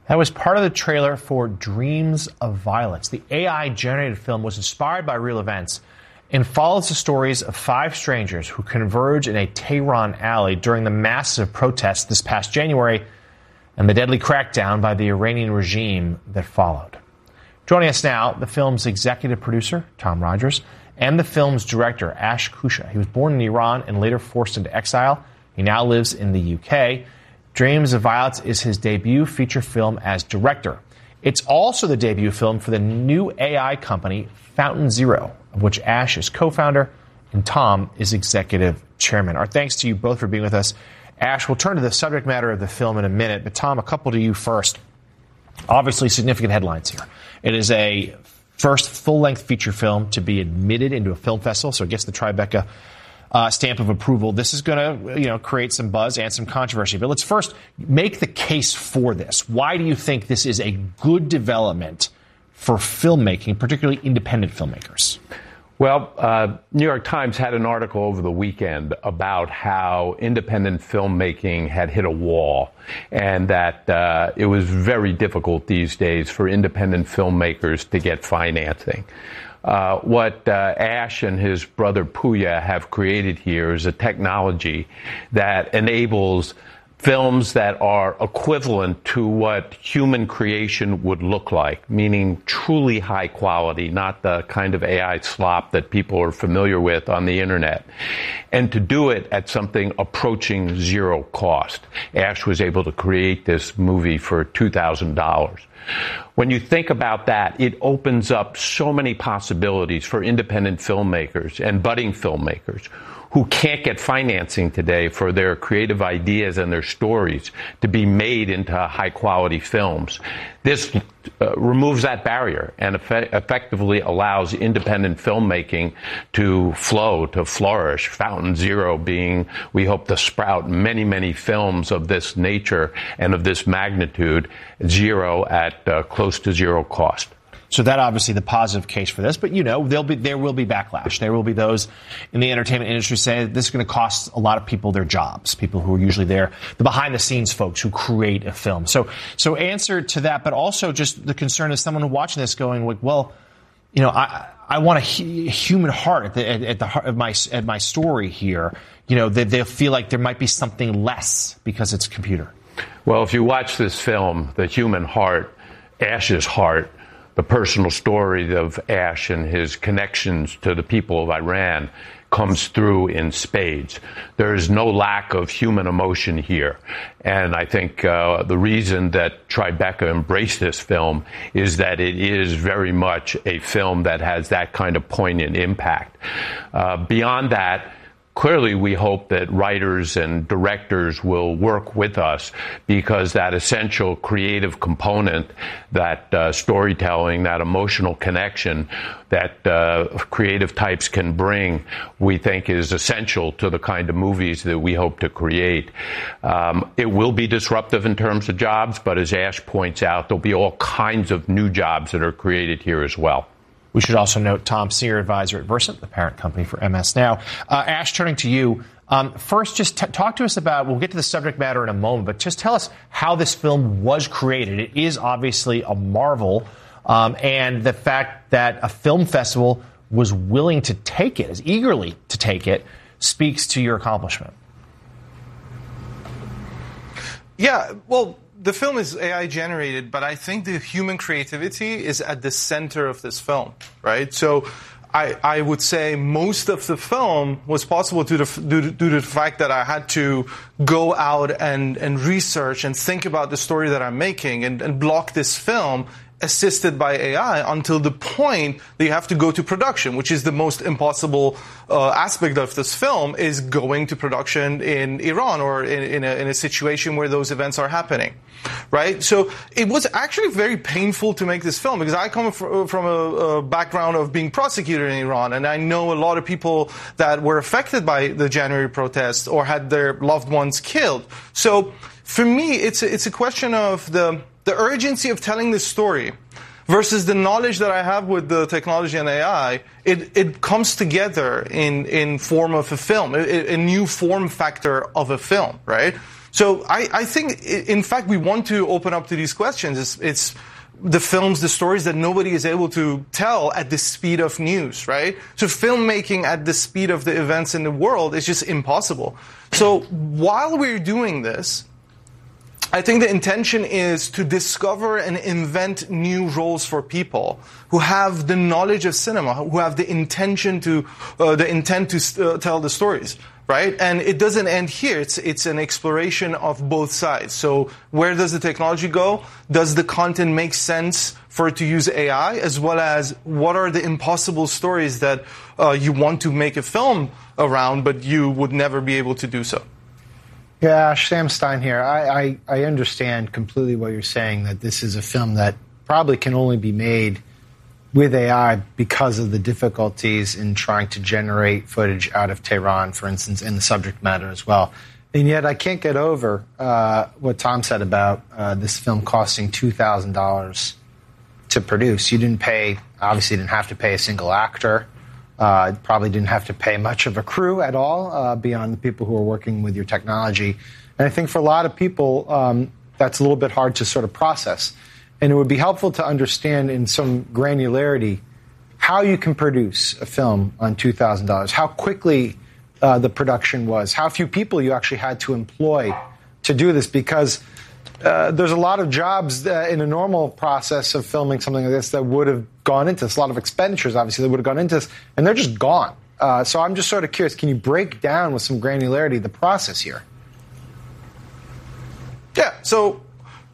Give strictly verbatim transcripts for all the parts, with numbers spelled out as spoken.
That was part of the trailer for Dreams of Violence. The A I-generated film was inspired by real events and follows the stories of five strangers who converge in a Tehran alley during the massive protests this past January and the deadly crackdown by the Iranian regime that followed. Joining us now, the film's executive producer, Tom Rogers, and the film's director, Ash Kousha. He was born in Iran and later forced into exile. He now lives in the U K. Dreams of Violence is his debut feature film as director. It's also the debut film for the new A I company, Fountain Zero, of which Ash is co-founder and Tom is executive chairman. Our thanks to you both for being with us. Ash, we'll turn to the subject matter of the film in a minute, but Tom, a couple to you first. Obviously, significant headlines here. It is a first full-length feature film to be admitted into a film festival, so it gets the Tribeca Uh, stamp of approval. This is going to, you know, create some buzz and some controversy. But let's first make the case for this. Why do you think this is a good development for filmmaking, particularly independent filmmakers? Well, uh, New York Times had an article over the weekend about how independent filmmaking had hit a wall and that uh, it was very difficult these days for independent filmmakers to get financing. Uh, what uh, Ash and his brother Puya have created here is a technology that enables films that are equivalent to what human creation would look like, meaning truly high quality, not the kind of A I slop that people are familiar with on the internet, and to do it at something approaching zero cost. Ash was able to create this movie for two thousand dollars. When you think about that, it opens up so many possibilities for independent filmmakers and budding filmmakers who can't get financing today for their creative ideas and their stories to be made into high-quality films. This uh, removes that barrier and eff- effectively allows independent filmmaking to flow, to flourish. Fountain Zero being, we hope, to sprout many, many films of this nature and of this magnitude, zero at uh, close to zero cost. So that obviously the positive case for this, but you know, there'll be, there will be backlash. There will be those in the entertainment industry saying this is going to cost a lot of people their jobs, people who are usually there, the behind the scenes folks who create a film. So, so answer to that, but also just the concern of someone watching this going like, well, you know, I, I want a hu- human heart at the, at, at the heart of my, at my story here. You know, they, they'll feel like there might be something less because it's computer. Well, if you watch this film, the human heart, Ash's heart, the personal story of Ash and his connections to the people of Iran comes through in spades. There is no lack of human emotion here. And I think uh, the reason that Tribeca embraced this film is that it is very much a film that has that kind of poignant impact. Uh, beyond that, clearly, we hope that writers and directors will work with us because that essential creative component, that uh, storytelling, that emotional connection that uh, creative types can bring, we think is essential to the kind of movies that we hope to create. Um, it will be disruptive in terms of jobs, but as Ash points out, there'll be all kinds of new jobs that are created here as well. We should also note Tom, senior advisor at Versant, the parent company for M S Now. Uh, Ash, turning to you, um, first just t- talk to us about, we'll get to the subject matter in a moment, but just tell us how this film was created. It is obviously a marvel, um, and the fact that a film festival was willing to take it, as eagerly to take it, speaks to your accomplishment. Yeah, well, the film is A I generated, but I think the human creativity is at the center of this film, right? So I, I would say most of the film was possible due to, due to, due to the fact that I had to go out and, and research and think about the story that I'm making and, and block this film assisted by A I until the point that you have to go to production, which is the most impossible uh, aspect of this film, is going to production in Iran or in, in, a, in a situation where those events are happening, right? So it was actually very painful to make this film because I come from, from a, a background of being prosecuted in Iran, and I know a lot of people that were affected by the January protests or had their loved ones killed. So for me, it's a, it's a question of the the urgency of telling this story versus the knowledge that I have with the technology and A I. It, it comes together in, in form of a film, a, a new form factor of a film, right? So I, I think, in fact, we want to open up to these questions. It's, it's the films, the stories that nobody is able to tell at the speed of news, right? So filmmaking at the speed of the events in the world is just impossible. So while we're doing this, I think the intention is to discover and invent new roles for people who have the knowledge of cinema, who have the intention to, uh, the intent to uh, tell the stories, right? And it doesn't end here. It's, it's an exploration of both sides. So where does the technology go? Does the content make sense for it to use A I? As well as what are the impossible stories that uh, you want to make a film around, but you would never be able to do so? Yeah, Sam Stein here. I, I, I understand completely what you're saying, that this is a film that probably can only be made with A I because of the difficulties in trying to generate footage out of Tehran, for instance, and the subject matter as well. And yet I can't get over uh, what Tom said about uh, this film costing two thousand dollars to produce. You didn't pay, obviously didn't have to pay a single actor. Uh, probably didn't have to pay much of a crew at all uh, beyond the people who are working with your technology. And I think for a lot of people, um, that's a little bit hard to sort of process. And it would be helpful to understand in some granularity how you can produce a film on two thousand dollars, how quickly uh, the production was, how few people you actually had to employ to do this, because Uh, there's a lot of jobs uh, in a normal process of filming something like this that would have gone into this. A lot of expenditures, obviously, that would have gone into this, and they're just gone. Uh, so I'm just sort of curious, can you break down with some granularity the process here? Yeah, so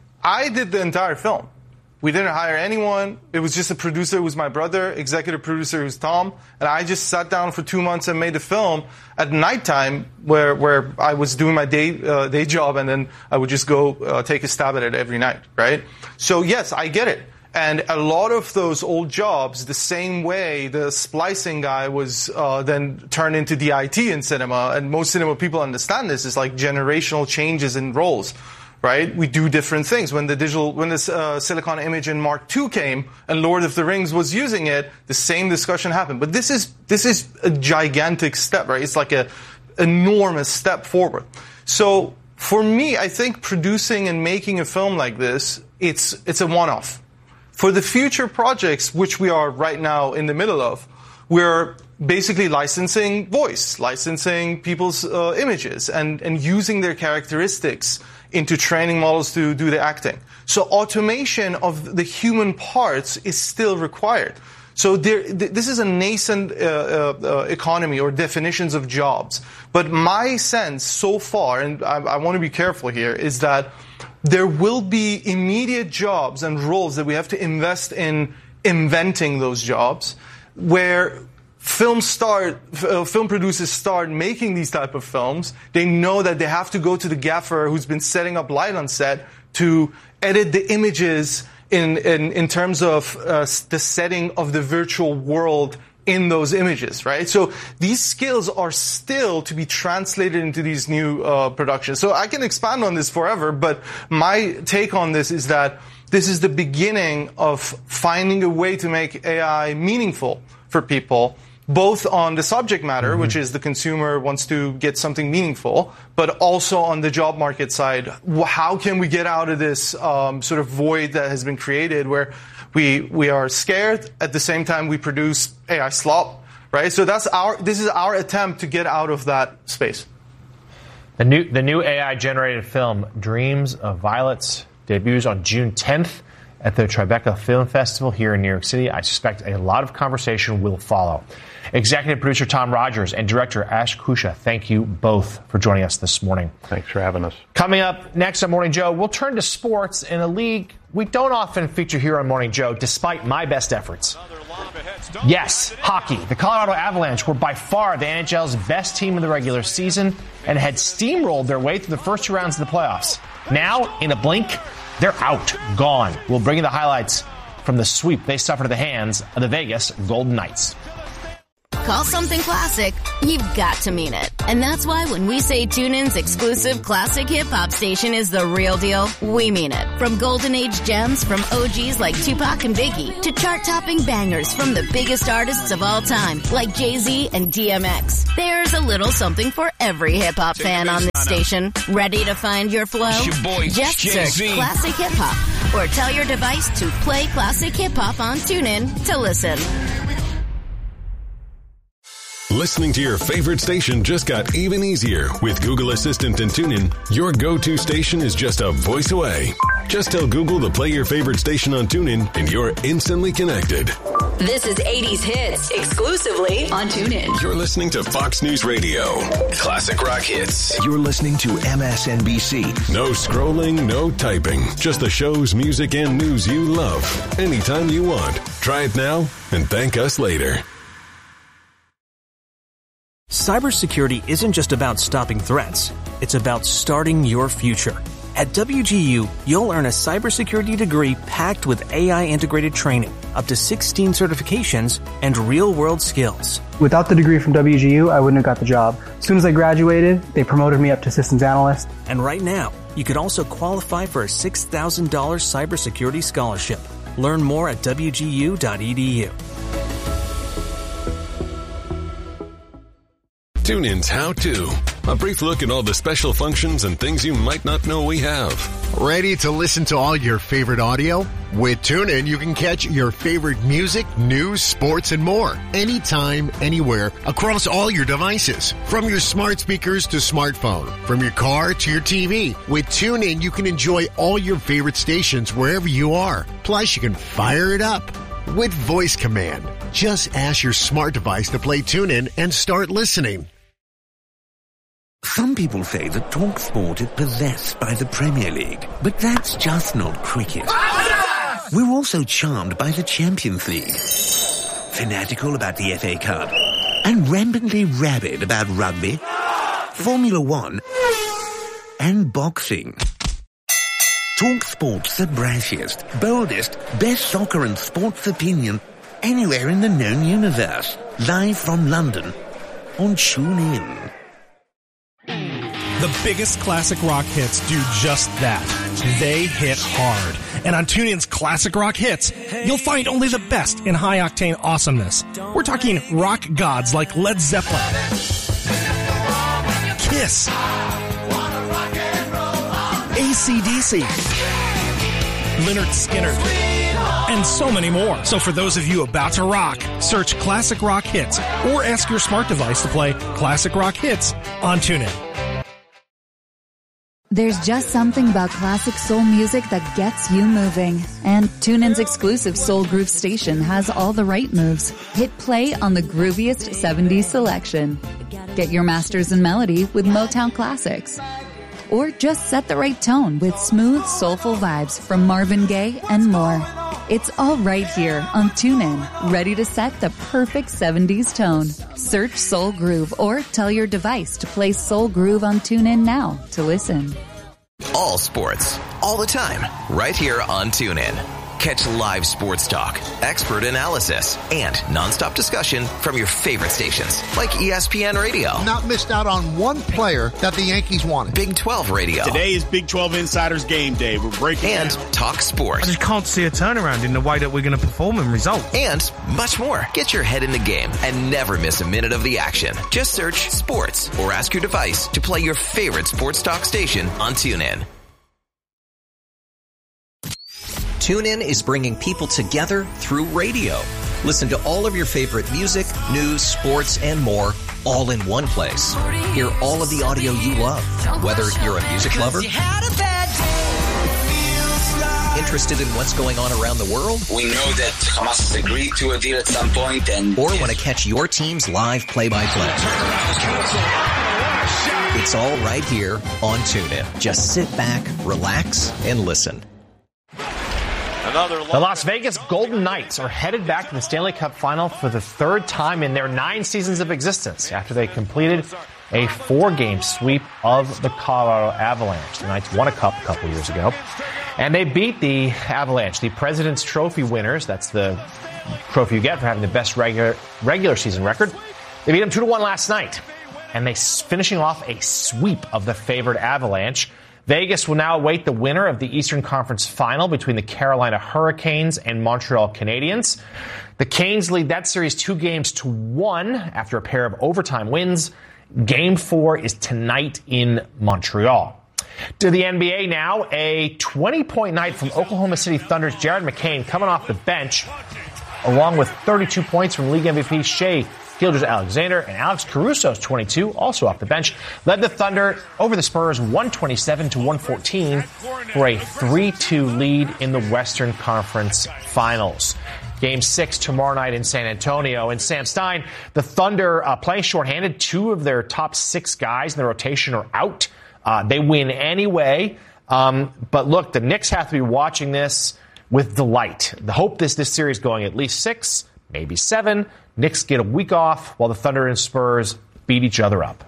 I did the entire film. We didn't hire anyone. It was just a producer who was my brother, executive producer who's Tom, and I just sat down for two months and made a film at nighttime where where I was doing my day uh, day job, and then I would just go uh, take a stab at it every night, right? So yes, I get it. And a lot of those old jobs, the same way the splicing guy was uh, then turned into D I T in cinema, and most cinema people understand this, is like generational changes in roles. Right, we do different things. When the digital, when this uh, Silicon Imagen Mark two came and Lord of the Rings was using it, the same discussion happened. But this is this is a gigantic step, right? It's like a enormous step forward. So for me, I think producing and making a film like this, it's it's a one-off. For the future projects, which we are right now in the middle of, we're basically licensing voice, licensing people's uh, images, and and using their characteristics into training models to do the acting. So automation of the human parts is still required. So there, th- this is a nascent uh, uh, economy or definitions of jobs. But my sense so far, and I, I want to be careful here, is that there will be immediate jobs and roles that we have to invest in inventing those jobs, where Film start, uh, film producers start making these type of films. They know that they have to go to the gaffer who's been setting up light on set to edit the images in in, in terms of uh, the setting of the virtual world in those images, right? So these skills are still to be translated into these new uh, productions. So I can expand on this forever, but my take on this is that this is the beginning of finding a way to make A I meaningful for people, both on the subject matter, mm-hmm. which is the consumer wants to get something meaningful, but also on the job market side. How can we get out of this um, sort of void that has been created where we we are scared, at the same time we produce A I slop, right? So that's our this is our attempt to get out of that space. The new the new A I-generated film, Dreams of Violets, debuts on June tenth at the Tribeca Film Festival here in New York City. I suspect a lot of conversation will follow. Executive producer Tom Rogers and director Ash Kusha, thank you both for joining us this morning. Thanks for having us. Coming up next on Morning Joe, we'll turn to sports in a league we don't often feature here on Morning Joe, despite my best efforts. Yes, hockey. The Colorado Avalanche were by far the N H L's best team in the regular season and had steamrolled their way through the first two rounds of the playoffs. Now, in a blink, they're out, gone. We'll bring you the highlights from the sweep they suffered at the hands of the Vegas Golden Knights. call something classic, you've got to mean it. And that's why when we say TuneIn's exclusive classic hip-hop station is the real deal, we mean it. From golden age gems from O Gs like Tupac and Biggie to chart-topping bangers from the biggest artists of all time like Jay-Z and D M X. There's a little something for every hip-hop fan on this station. Ready to find your flow? Your boy, Just Jay-Z. search Classic Hip Hop or tell your device to play Classic Hip Hop on TuneIn to listen. Listening to your favorite station just got even easier. With Google Assistant and TuneIn, your go-to station is just a voice away. Just tell Google to play your favorite station on TuneIn and you're instantly connected. This is eighties Hits, exclusively on TuneIn. You're listening to Fox News Radio. Classic rock hits. You're listening to M S N B C. No scrolling, no typing. Just the shows, music, and news you love. Anytime you want. Try it now and thank us later. Cybersecurity isn't just about stopping threats. It's about starting your future. At W G U, you'll earn a cybersecurity degree packed with A I-integrated training, up to sixteen certifications, and real-world skills. Without the degree from W G U, I wouldn't have got the job. As soon as I graduated, they promoted me up to systems analyst. And right now, you could also qualify for a six thousand dollars cybersecurity scholarship. Learn more at W G U dot E D U. TuneIn's How To. A brief look at all the special functions and things you might not know we have. Ready to listen to all your favorite audio? With TuneIn, you can catch your favorite music, news, sports, and more. Anytime, anywhere, across all your devices. From your smart speakers to smartphone. From your car to your T V. With TuneIn, you can enjoy all your favorite stations wherever you are. Plus, you can fire it up with voice command. Just ask your smart device to play TuneIn and start listening. Some people say that TalkSport is possessed by the Premier League, but that's just not cricket. We're also charmed by the Champions League, fanatical about the F A Cup, and rampantly rabid about rugby, Formula One, and boxing. TalkSport's the brashiest, boldest, best soccer and sports opinion anywhere in the known universe. Live from London on TuneIn. The biggest classic rock hits do just that. They hit hard. And on TuneIn's Classic Rock Hits, you'll find only the best in high-octane awesomeness. We're talking rock gods like Led Zeppelin, Kiss, A C D C, Lynyrd Skynyrd, and so many more. So for those of you about to rock, search Classic Rock Hits or ask your smart device to play Classic Rock Hits on TuneIn. There's just something about classic soul music that gets you moving. And TuneIn's exclusive Soul Groove station has all the right moves. Hit play on the grooviest seventies selection. Get your masters in melody with Motown classics. Or just set the right tone with smooth, soulful vibes from Marvin Gaye and more. It's all right here on TuneIn, ready to set the perfect seventies tone. Search Soul Groove or tell your device to play Soul Groove on TuneIn now to listen. All sports, all the time, right here on TuneIn. Catch live sports talk, expert analysis, and nonstop discussion from your favorite stations like E S P N Radio. Not missed out on one player that the Yankees wanted. Big twelve Radio. Today is Big twelve Insiders Game Day. We're breaking And down. Talk Sport. I just can't see a turnaround in the way that we're going to perform and result. And much more. Get your head in the game and never miss a minute of the action. Just search sports or ask your device to play your favorite sports talk station on TuneIn. TuneIn is bringing people together through radio. Listen to all of your favorite music, news, sports, and more all in one place. Hear all of the audio you love, whether you're a music lover, interested in what's going on around the world, we know that Hamas has agreed to a deal at some point, and or want to catch your team's live play-by-play. It's all right here on TuneIn. Just sit back, relax, and listen. The Las Vegas Golden Knights are headed back to the Stanley Cup Final for the third time in their nine seasons of existence after they completed a four-game sweep of the Colorado Avalanche. The Knights won a cup a couple years ago, and they beat the Avalanche, the President's Trophy winners. That's the trophy you get for having the best regular regular season record. They beat them two to one last night, and they finishing off a sweep of the favored Avalanche. Vegas will now await the winner of the Eastern Conference Final between the Carolina Hurricanes and Montreal Canadiens. The Canes lead that series two games to one after a pair of overtime wins. Game four is tonight in Montreal. To the N B A now, a twenty-point night from Oklahoma City Thunder's Jared McCain coming off the bench, along with thirty-two points from league M V P Shai Gilgeous-Alexander, and Alex Caruso's twenty-two, also off the bench, led the Thunder over the Spurs one twenty-seven to one fourteen for a three two lead in the Western Conference Finals. Game six tomorrow night in San Antonio. And Sam Stein, the Thunder uh, playing shorthanded. Two of their top six guys in the rotation are out. Uh, they win anyway. Um, but look, the Knicks have to be watching this with delight. The hope is this series going at least six, maybe seven. Knicks get a week off while the Thunder and Spurs beat each other up.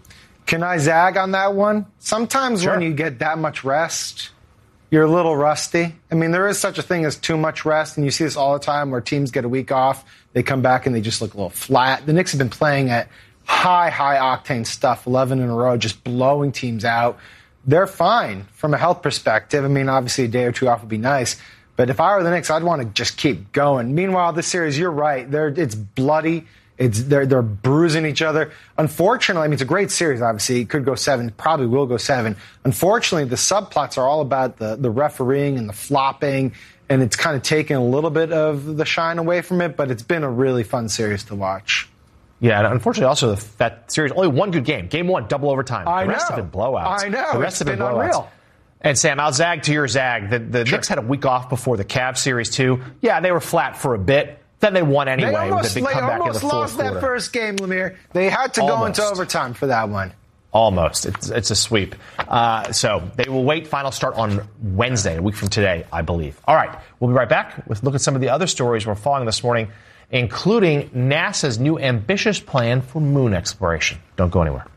Can I zag on that one? Sometimes Sure. when you get that much rest, you're a little rusty. I mean, there is such a thing as too much rest, and you see this all the time where teams get a week off, they come back and they just look a little flat. The Knicks have been playing at high, high octane stuff, eleven in a row, just blowing teams out. They're fine from a health perspective. I mean, obviously a day or two off would be nice. But if I were the Knicks, I'd want to just keep going. Meanwhile, this series, you're right. They're, it's bloody. It's they're, they're bruising each other. Unfortunately, I mean, it's a great series, obviously. It could go seven. Probably will go seven. Unfortunately, the subplots are all about the, the refereeing and the flopping, and it's kind of taken a little bit of the shine away from it, but it's been a really fun series to watch. Yeah, and unfortunately, also, the, that series, only one good game. Game one, double overtime. I the rest know. of it, blowouts. I know. The rest It's of it, been blowouts. unreal. And Sam, I'll zag to your zag. The, the Sure. Knicks had a week off before the Cavs series, too. Yeah, they were flat for a bit. Then they won anyway They almost, with a big they comeback in the almost fourth lost quarter. that first game, Lemire. They had to go Almost. into overtime for that one. Almost. It's, it's a sweep. Uh, so they will wait. Final start on Wednesday, a week from today, I believe. All right. We'll be right back with a look at some of the other stories we're following this morning, including NASA's new ambitious plan for moon exploration. Don't go anywhere.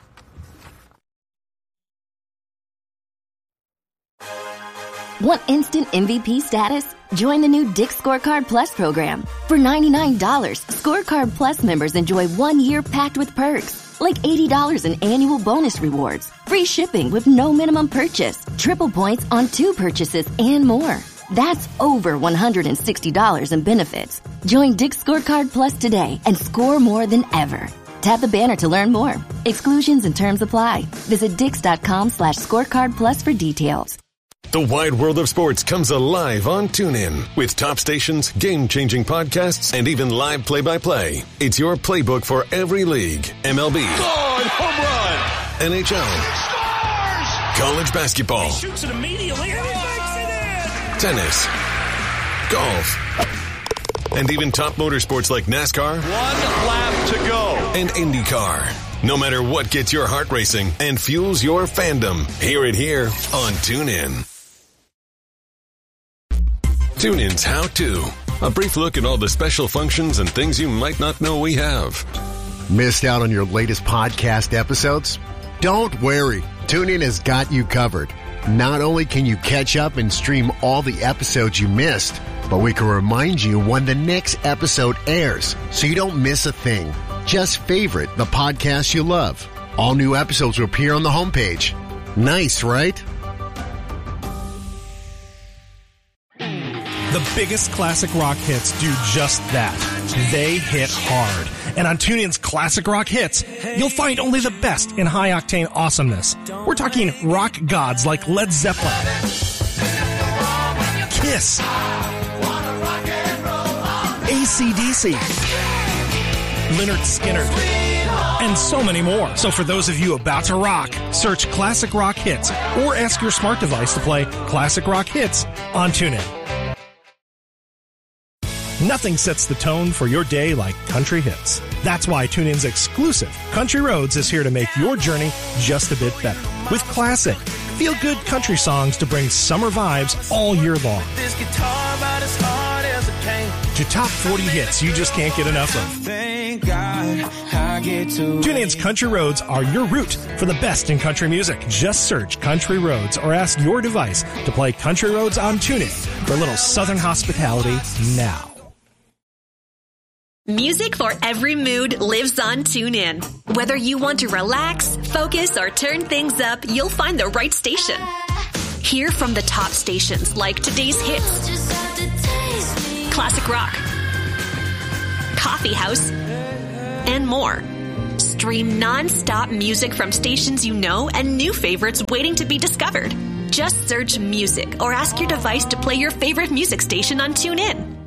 Want instant M V P status? Join the new Dick's Scorecard Plus program. For ninety-nine dollars, Scorecard Plus members enjoy one year packed with perks, like eighty dollars in annual bonus rewards, free shipping with no minimum purchase, triple points on two purchases, and more. That's over one hundred sixty dollars in benefits. Join Dick's Scorecard Plus today and score more than ever. Tap the banner to learn more. Exclusions and terms apply. Visit dix.com slash scorecard plus for details. The wide world of sports comes alive on TuneIn with top stations, game-changing podcasts, and even live play-by-play. It's your playbook for every league. M L B. God, home run! N H L. Scores! College basketball. He shoots it immediately and he makes it in! Tennis. Golf. And even top motorsports like NASCAR. One lap to go. And IndyCar. No matter what gets your heart racing and fuels your fandom, hear it here on TuneIn. TuneIn's How To. A brief look at all the special functions and things you might not know we have. Missed out on your latest podcast episodes? Don't worry. TuneIn has got you covered. Not only can you catch up and stream all the episodes you missed, but we can remind you when the next episode airs so you don't miss a thing. Just favorite the podcast you love. All new episodes will appear on the homepage. Nice, right? The biggest classic rock hits do just that. They hit hard. And on TuneIn's Classic Rock Hits, you'll find only the best in high-octane awesomeness. We're talking rock gods like Led Zeppelin, Kiss, A C D C, Lynyrd Skynyrd, and so many more. So for those of you about to rock, search Classic Rock Hits or ask your smart device to play Classic Rock Hits on TuneIn. Nothing sets the tone for your day like country hits. That's why TuneIn's exclusive Country Roads is here to make your journey just a bit better. With classic, feel-good country songs to bring summer vibes all year long. This guitar about as hard as it came. To top forty hits you just can't get enough of. Thank God I get to. TuneIn's Country Roads are your route for the best in country music. Just search Country Roads or ask your device to play Country Roads on TuneIn for a little southern hospitality now. Music for every mood lives on TuneIn. Whether you want to relax, focus, or turn things up, you'll find the right station. Hear from the top stations like today's hits, classic rock, coffee house, and more. Stream non-stop music from stations you know and new favorites waiting to be discovered. Just search music or ask your device to play your favorite music station on TuneIn.